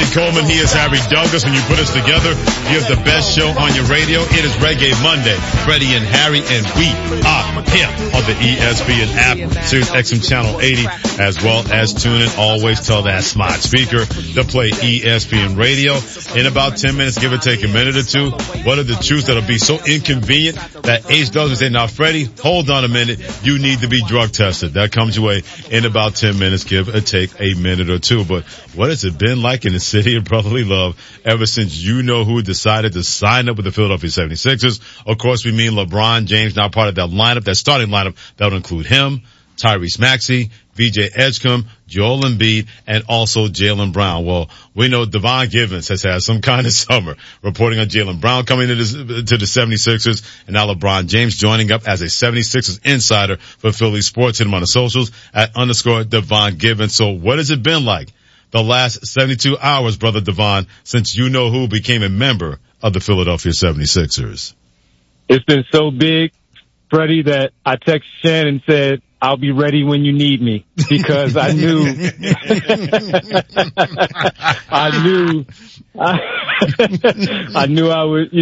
Coleman. He is Harry Douglas. When you put us together, you have the best show on your radio. It is Reggae Monday. Freddie and Harry, and we are here on the ESPN app, Sirius XM Channel 80, as well as tune in. Always tell that smart speaker to play ESPN Radio. In about 10 minutes, give or take a minute or two, what are the truths that'll be so inconvenient that H Douglas say, now Freddie, hold on a minute, you need to be drug tested. That comes your way in about 10 minutes, give or take a minute or two. But what has it been like in the city of brotherly love ever since you know who decided to sign up with the Philadelphia 76ers? Of course, we mean LeBron James, now part of that lineup, that starting lineup that would include him, Tyrese Maxey, VJ Edgecombe, Joel Embiid, and also Jaylen Brown. Well, we know Devon Givens has had some kind of summer, reporting on Jaylen Brown coming to the 76ers, and now LeBron James joining up as a 76ers insider for Philly Sports. Hit him on the socials at _Devon Givens. So what has it been like the last 72 hours, brother Devon, since you know who became a member of the Philadelphia 76ers? It's been so big, Freddie, that I texted Shannon and said, I'll be ready when you need me, because I knew, I knew I would,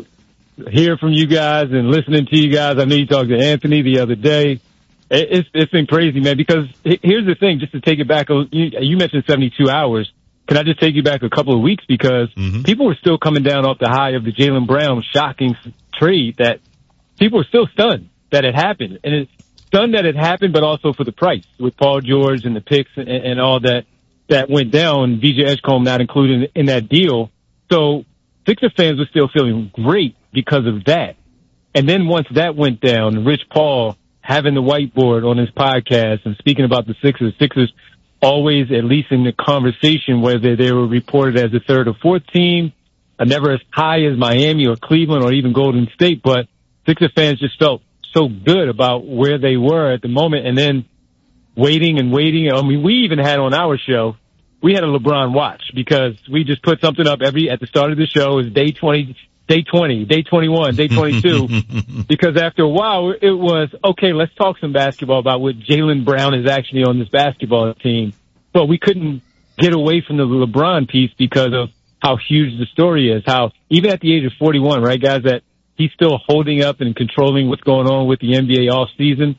hear from you guys and listening to you guys. I knew you talked to Anthony the other day. It's been crazy, man, because here's the thing, just to take it back, you mentioned 72 hours. Can I just take you back a couple of weeks? Because people were still coming down off the high of the Jaylen Brown shocking trade, that people were still stunned that it happened. And it's stunned that it happened, but also for the price with Paul George and the picks and all that went down, VJ Edgecombe not included in that deal. So Sixer fans were still feeling great because of that. And then once that went down, Rich Paul having the whiteboard on his podcast and speaking about the Sixers always, at least in the conversation, whether they were reported as the third or fourth team, never as high as Miami or Cleveland or even Golden State, but Sixer fans just felt so good about where they were at the moment, and then waiting. I mean, we even had on our show, we had a LeBron watch, because we just put something up at the start of the show. It was day 20, day 21, day 22, because after a while it was, okay, let's talk some basketball about what Jaylen Brown is actually on this basketball team. But we couldn't get away from the LeBron piece because of how huge the story is, how even at the age of 41, right, guys, that he's still holding up and controlling what's going on with the NBA off season,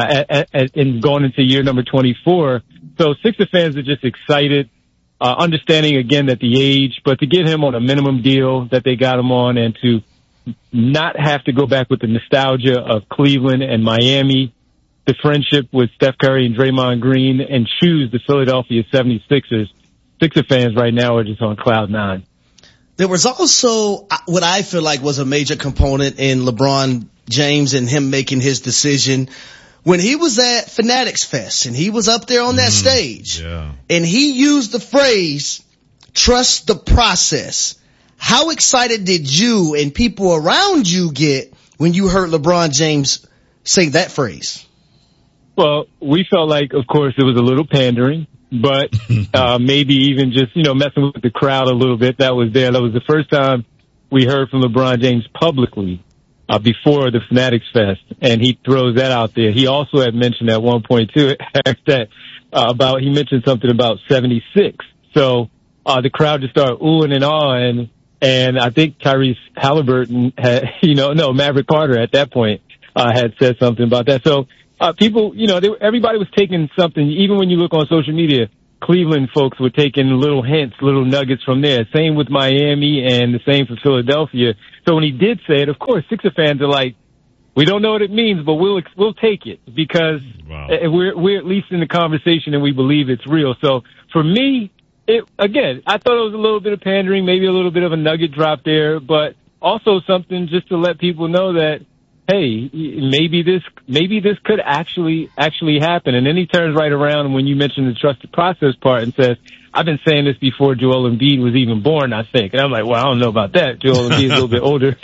and going into year number 24. So Sixer fans are just excited, understanding again that the age, but to get him on a minimum deal that they got him on, and to not have to go back with the nostalgia of Cleveland and Miami, the friendship with Steph Curry and Draymond Green, and choose the Philadelphia 76ers. Sixer fans right now are just on cloud nine. There was also what I feel like was a major component in LeBron James and him making his decision when he was at Fanatics Fest and he was up there on that stage. Yeah. And he used the phrase, trust the process. How excited did you and people around you get when you heard LeBron James say that phrase? Well, we felt like, of course, it was a little pandering. But maybe even just, messing with the crowd a little bit that was there. That was the first time we heard from LeBron James publicly before the Fanatics Fest, and he throws that out there. He also had mentioned at one point, too, that he mentioned something about 76. So the crowd just started oohing and ahhing, and I think Tyrese Halliburton had, Maverick Carter at that point had said something about that. So people, everybody was taking something. Even when you look on social media, Cleveland folks were taking little hints, little nuggets from there. Same with Miami, and the same for Philadelphia. So when he did say it, of course, Sixer fans are like, we don't know what it means, but we'll take it, because we're at least in the conversation and we believe it's real. So for me, I thought it was a little bit of pandering, maybe a little bit of a nugget drop there, but also something just to let people know that, hey, maybe this could actually happen. And then he turns right around when you mentioned the trusted process part and says, I've been saying this before Joel Embiid was even born, I think. And I'm like, well, I don't know about that. Joel Embiid is a little bit older,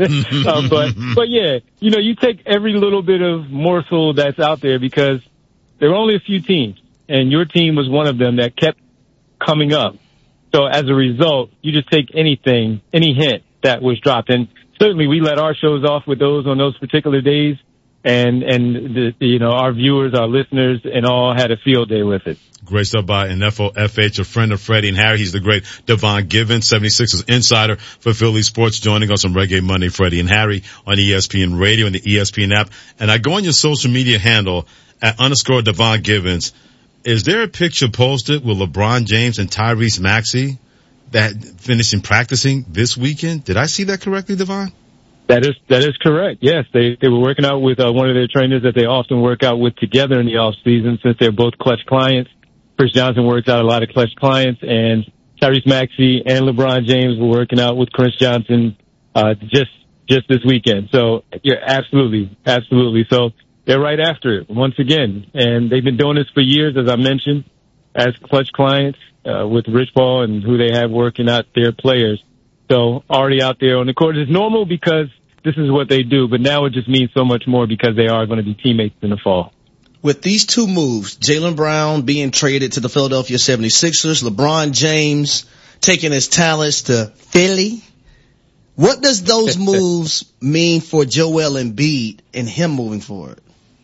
but yeah, you take every little bit of morsel that's out there, because there were only a few teams, and your team was one of them that kept coming up. So as a result, you just take any hint that was dropped. And certainly we let our shows off with those on those particular days. and our viewers, our listeners, and all had a field day with it. Great stuff by Info FH, a friend of Freddie and Harry. He's the great Devon Givens, 76ers insider for Philly Sports, joining us on Reggae Monday, Freddie and Harry on ESPN Radio and the ESPN app. And I go on your social media handle at _ Devon Givens. Is there a picture posted with LeBron James and Tyrese Maxey that finishing practicing this weekend? Did I see that correctly, Devon? That is correct. Yes, they were working out with one of their trainers that they often work out with together in the off season, since they're both Clutch clients. Chris Johnson works out a lot of Clutch clients, and Tyrese Maxey and LeBron James were working out with Chris Johnson just this weekend. So you're absolutely. So they're right after it once again, and they've been doing this for years, as I mentioned, as Clutch clients with Rich Paul and who they have working out their players. So already out there on the court. It's normal because this is what they do, but now it just means so much more because they are going to be teammates in the fall. With these two moves, Jaylen Brown being traded to the Philadelphia 76ers, LeBron James taking his talents to Philly, what does those moves mean for Joel Embiid and him moving forward?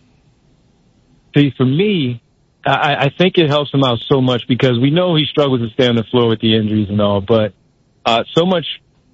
See, for me, I think it helps him out so much because we know he struggles to stay on the floor with the injuries and all, but so much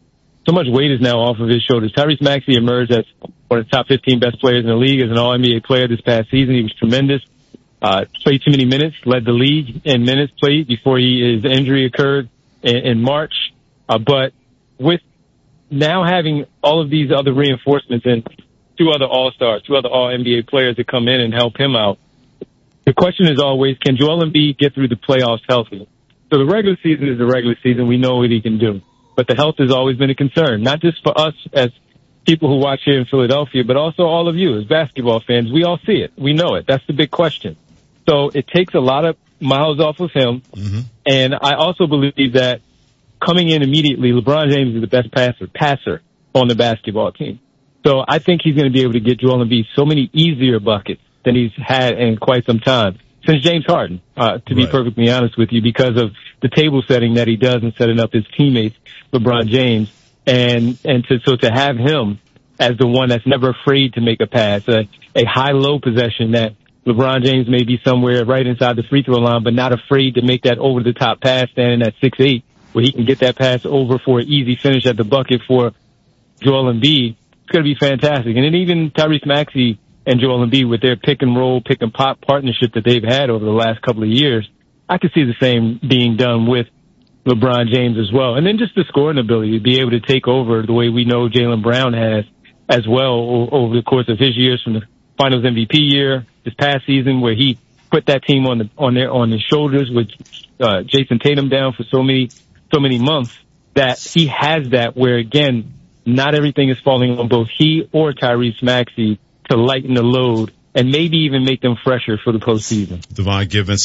weight is now off of his shoulders. Tyrese Maxey emerged as one of the top 15 best players in the league as an All-NBA player this past season. He was tremendous. Played too many minutes, led the league in minutes played before his injury occurred in March. But with now having all of these other reinforcements and two other All-Stars, two other All-NBA players that come in and help him out, the question is always, can Joel Embiid get through the playoffs healthy? So the regular season is the regular season. We know what he can do. But the health has always been a concern, not just for us as people who watch here in Philadelphia, but also all of you as basketball fans. We all see it. We know it. That's the big question. So it takes a lot of miles off of him. Mm-hmm. And I also believe that coming in immediately, LeBron James is the best passer on the basketball team. So I think he's going to be able to get Joel Embiid so many easier buckets than he's had in quite some time. Since James Harden, to be perfectly honest with you, because of the table setting that he does in setting up his teammates, LeBron James, and to have him as the one that's never afraid to make a pass, a high-low possession that LeBron James may be somewhere right inside the free throw line, but not afraid to make that over-the-top pass, standing at 6'8", where he can get that pass over for an easy finish at the bucket for Joel Embiid. It's going to be fantastic. And then even Tyrese Maxey and Joel Embiid with their pick and roll, pick and pop partnership that they've had over the last couple of years, I could see the same being done with LeBron James as well. And then just the scoring ability to be able to take over the way we know Jaylen Brown has as well over the course of his years, from the Finals MVP year this past season, where he put that team on his shoulders with Jason Tatum down for so many months, that he has that where, again, not everything is falling on both he or Tyrese Maxey to lighten the load and maybe even make them fresher for the postseason. Devon Givens,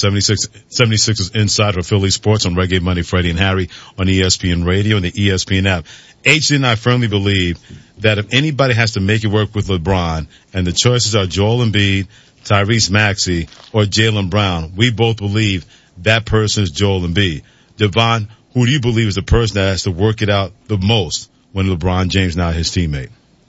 76ers insider for Philly Sports on Reggae Monday, Freddie and Harry on ESPN Radio and the ESPN app. HC and I firmly believe that if anybody has to make it work with LeBron, and the choices are Joel Embiid, Tyrese Maxey, or Jaylen Brown, we both believe that person is Joel Embiid. Devon, who do you believe is the person that has to work it out the most when LeBron James not his teammate?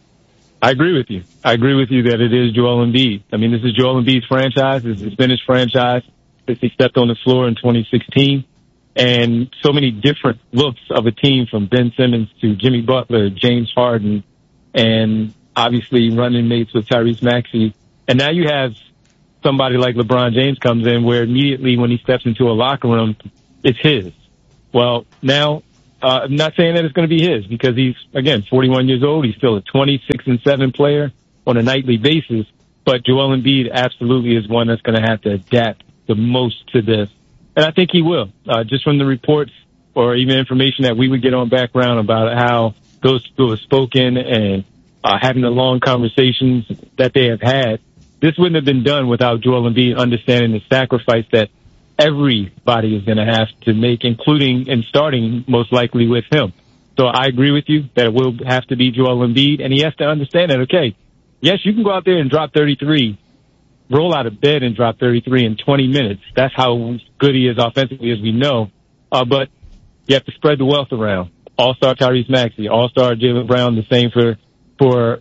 I agree with you. I agree with you that it is Joel Embiid. I mean, this is Joel Embiid's franchise. This has been his franchise since he stepped on the floor in 2016. And so many different looks of a team, from Ben Simmons to Jimmy Butler, James Harden, and obviously running mates with Tyrese Maxey. And now you have somebody like LeBron James comes in, where immediately when he steps into a locker room, it's his. Well, now, I'm not saying that it's going to be his, because he's, again, 41 years old. He's still a 26-7 player on a nightly basis. But Joel Embiid absolutely is one that's going to have to adapt the most to this. And I think he will, just from the reports or even information that we would get on background about how those people have spoken and having the long conversations that they have had. This wouldn't have been done without Joel Embiid understanding the sacrifice that everybody is going to have to make, including and starting most likely with him. So I agree with you that it will have to be Joel Embiid, and he has to understand that, okay, yes, you can go out there and drop 33, roll out of bed and drop 33 in 20 minutes. That's how good he is offensively, as we know. But you have to spread the wealth around. All-star Tyrese Maxey, all-star Jaylen Brown, the same for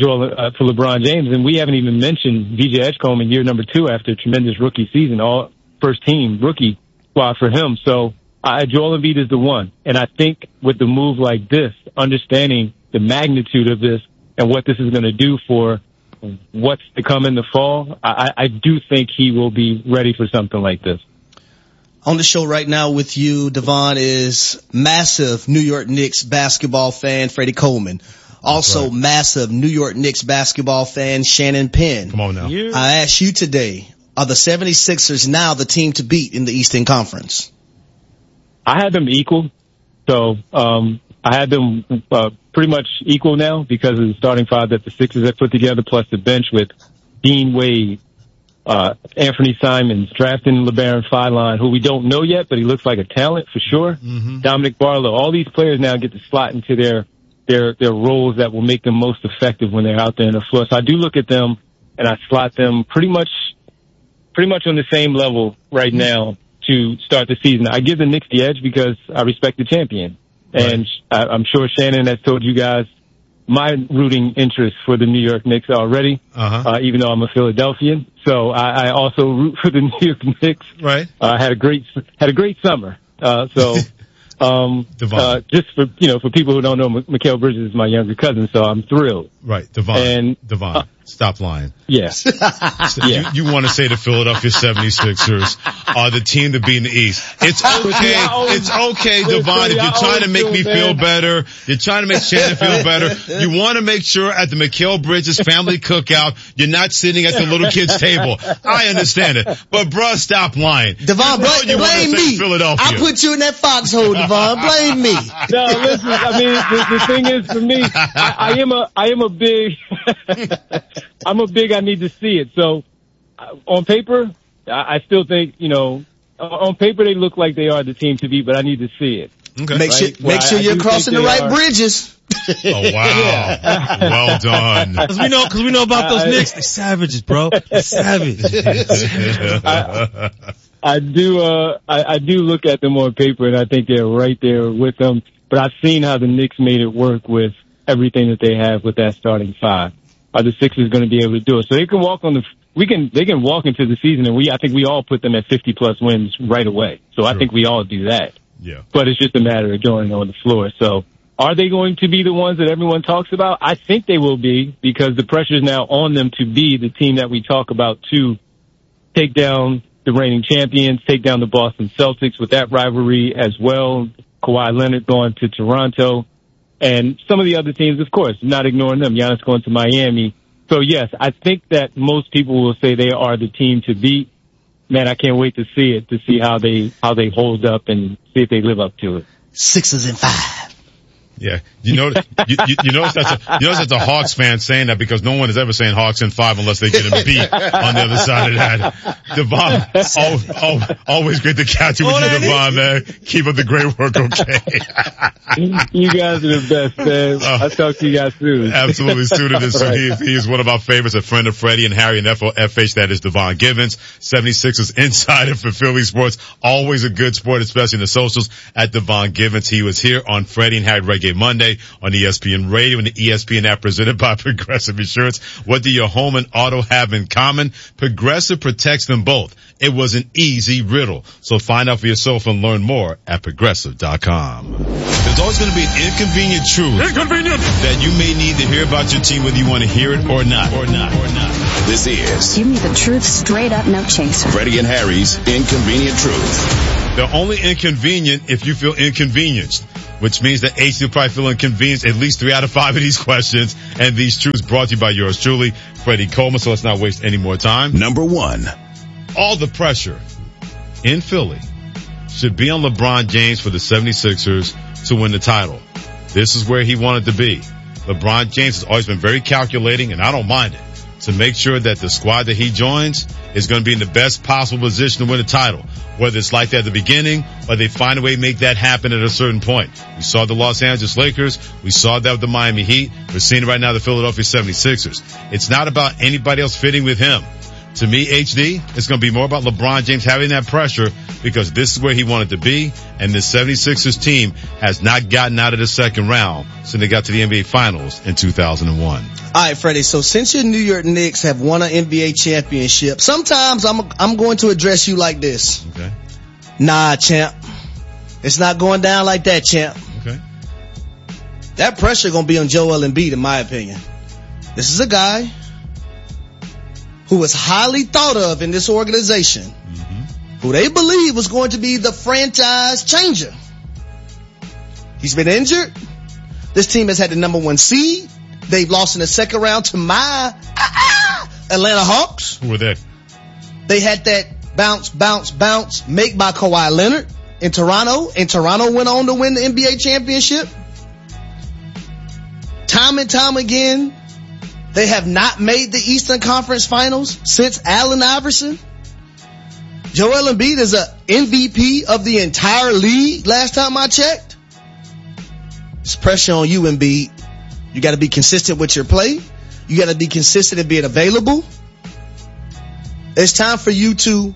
for LeBron James. And we haven't even mentioned VJ Edgecombe in year number 2 after a tremendous rookie season, all first team rookie squad for him. So Joel Embiid is the one. And I think with the move like this, understanding the magnitude of this and what this is going to do for what's to come in the fall, I do think he will be ready for something like this. On the show right now with you, Devon, is massive New York Knicks basketball fan Freddie Coleman. Also massive New York Knicks basketball fan Shannon Penn. Come on now. Yeah. I asked you today, are the 76ers now the team to beat in the Eastern Conference? I had them equal. So I had them pretty much equal now because of the starting five that the Sixers have put together, plus the bench with Dean Wade, Anthony Simons, drafting LeBaron Feiline, who we don't know yet, but he looks like a talent for sure. Mm-hmm. Dominic Barlow. All these players now get to slot into their roles that will make them most effective when they're out there on the floor. So I do look at them and I slot them pretty much on the same level right now to start the season. I give the Knicks the edge because I respect the champion. Right. And I'm sure Shannon has told you guys my rooting interest for the New York Knicks already, even though I'm a Philadelphian. So I also root for the New York Knicks. Right. Had a great summer. Just for people who don't know, Mikal Bridges is my younger cousin, so I'm thrilled. Right. Devon, stop lying. Yes. You want to say the Philadelphia 76ers are the team to beat in the East. It's okay. It's okay, Devon. If you're trying to make me feel better, you're trying to make Shannon feel better, you want to make sure at the Mikal Bridges family cookout, you're not sitting at the little kids table. I understand it. But bruh, stop lying. Devon, blame me. Philadelphia. I put you in that foxhole, Devon. Blame me. No, listen, I mean, the thing is for me, I am a big, I need to see it. So on paper, I still think, on paper they look like they are the team to beat, but I need to see it. Okay. Make sure you're crossing the right bridges. Oh wow. Well done. Cause we know about those Knicks. They're savages, bro. They're savages. I do look at them on paper and I think they're right there with them, but I've seen how the Knicks made it work with everything that they have with that starting five. Are the Sixers going to be able to do it? So they can walk they can walk into the season and I think we all put them at 50 plus wins right away. So I think we all do that. Yeah. But it's just a matter of going on the floor. So are they going to be the ones that everyone talks about? I think they will be because the pressure is now on them to be the team that we talk about to take down the reigning champions, take down the Boston Celtics with that rivalry as well. Kawhi Leonard going to Toronto. And some of the other teams, of course, not ignoring them. Giannis going to Miami. So, yes, I think that most people will say they are the team to beat. Man, I can't wait to see it, to see how they hold up and see if they live up to it. 6 and 5. Yeah, you notice that's a Hawks fan saying that because no one is ever saying Hawks in 5 unless they get him beat on the other side of that. Devon, always great to catch you with you, Devon, man. Keep up the great work, okay? You guys are the best, man. I'll talk to you guys soon. Absolutely, soon. He is one of our favorites, a friend of Freddie and Harry and FH. That is Devon Givens, 76ers insider for Philly Sports. Always a good sport, especially in the socials at Devon Givens. He was here on Freddie and Harry Reggae Monday on ESPN Radio and the ESPN app presented by Progressive Insurance. What do your home and auto have in common? Progressive protects them both. It was an easy riddle. So find out for yourself and learn more at Progressive.com. There's always going to be an inconvenient truth that you may need to hear about your team whether you want to hear it or not. This is Give me the truth straight up, no chaser. Freddie and Harry's Inconvenient Truth. They're only inconvenient if you feel inconvenienced, which means that H will probably feel inconvenienced at least 3 out of 5 of these questions. And these truths brought to you by yours truly, Freddie Coleman. So let's not waste any more time. Number 1. All the pressure in Philly should be on LeBron James for the 76ers to win the title. This is where he wanted to be. LeBron James has always been very calculating, and I don't mind it, to make sure that the squad that he joins is going to be in the best possible position to win the title. Whether it's like that at the beginning or they find a way to make that happen at a certain point. We saw the Los Angeles Lakers. We saw that with the Miami Heat. We're seeing it right now, the Philadelphia 76ers. It's not about anybody else fitting with him. To me, HD, it's going to be more about LeBron James having that pressure because this is where he wanted to be, and the 76ers team has not gotten out of the second round since they got to the NBA Finals in 2001. All right, Freddie. So since your New York Knicks have won an NBA championship, sometimes I'm going to address you like this. Okay. Nah, champ. It's not going down like that, champ. Okay. That pressure going to be on Joel Embiid, in my opinion. This is a guy who was highly thought of in this organization, who they believe was going to be the franchise changer. He's been injured. This team has had the number 1 seed. They've lost in the second round to my Atlanta Hawks. Who were they? They had that bounce make by Kawhi Leonard in Toronto, and Toronto went on to win the NBA championship. Time and time again, they have not made the Eastern Conference Finals since Allen Iverson. Joel Embiid is a MVP of the entire league last time I checked. It's pressure on you, Embiid. You got to be consistent with your play. You got to be consistent in being available. It's time for you to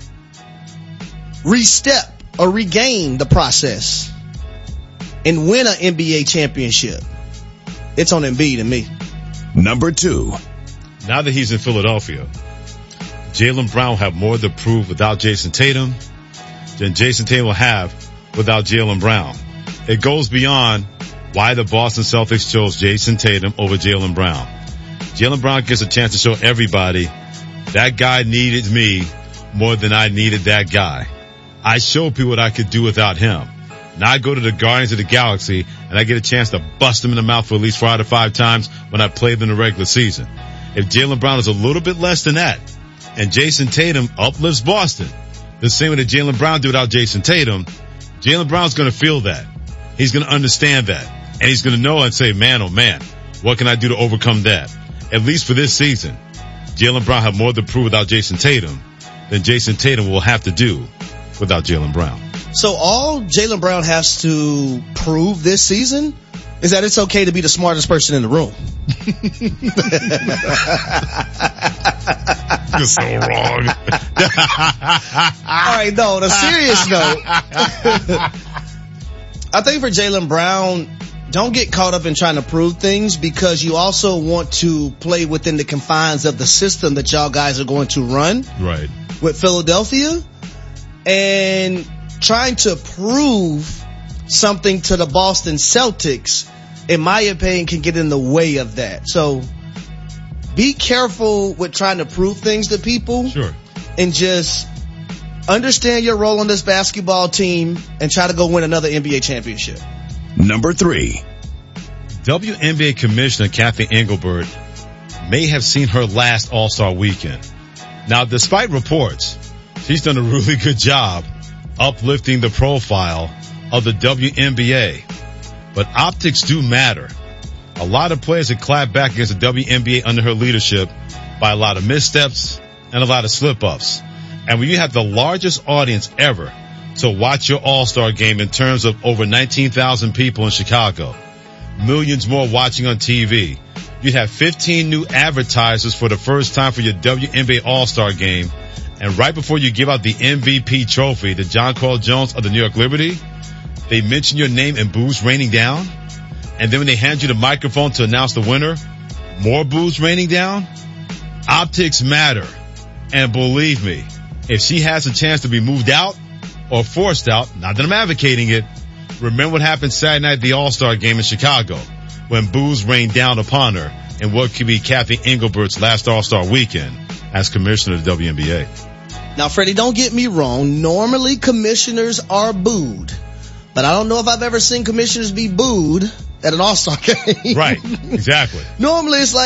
re-step or regain the process and win an NBA championship. It's on Embiid and me. Number 2. Now that he's in Philadelphia, Jaylen Brown will have more to prove without Jason Tatum than Jason Tatum will have without Jaylen Brown. It goes beyond why the Boston Celtics chose Jason Tatum over Jaylen Brown. Jaylen Brown gets a chance to show everybody that guy needed me more than I needed that guy. I showed people what I could do without him. Now I go to the Guardians of the Galaxy and I get a chance to bust them in the mouth for at least 4 out of 5 times when I played them in the regular season. If Jaylen Brown is a little bit less than that and Jason Tatum uplifts Boston the same way that Jaylen Brown did without Jason Tatum, Jaylen Brown's going to feel that. He's going to understand that. And he's going to know and say, man, oh man, what can I do to overcome that? At least for this season, Jaylen Brown have more to prove without Jason Tatum than Jason Tatum will have to do without Jaylen Brown. So all Jaylen Brown has to prove this season is that it's okay to be the smartest person in the room. You're so wrong. All right, no, on a serious note, I think for Jaylen Brown, don't get caught up in trying to prove things because you also want to play within the confines of the system that y'all guys are going to run. Right. With Philadelphia. And trying to prove something to the Boston Celtics, in my opinion, can get in the way of that. So be careful with trying to prove things to people. Sure. And just understand your role on this basketball team and try to go win another NBA championship. Number 3. WNBA Commissioner Kathy Engelbert may have seen her last All-Star weekend. Now, despite reports, she's done a really good job uplifting the profile of the WNBA. But optics do matter. A lot of players have clapped back against the WNBA under her leadership by a lot of missteps and a lot of slip-ups. And when you have the largest audience ever to watch your All-Star game in terms of over 19,000 people in Chicago, millions more watching on TV, you'd have 15 new advertisers for the first time for your WNBA All-Star game. And right before you give out the MVP trophy to John Carl Jones of the New York Liberty, they mention your name and boos raining down. And then when they hand you the microphone to announce the winner, more boos raining down. Optics matter. And believe me, if she has a chance to be moved out or forced out, not that I'm advocating it, remember what happened Saturday night at the All-Star game in Chicago when boos rained down upon her in what could be Kathy Engelbert's last All-Star weekend as commissioner of the WNBA. Now, Freddie, don't get me wrong. Normally, commissioners are booed. But I don't know if I've ever seen commissioners be booed at an All-Star game. Right, exactly. Normally, it's like,